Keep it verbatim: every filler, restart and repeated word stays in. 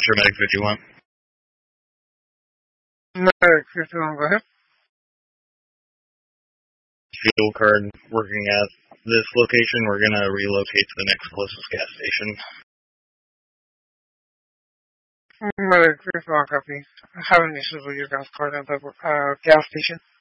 your medic fifty-one. Medic fifty-one, go ahead. Fuel card working at this location. We're going to relocate to the next closest gas station. Medic fifty-one, copy. Having issues with your gas card at the uh, gas station.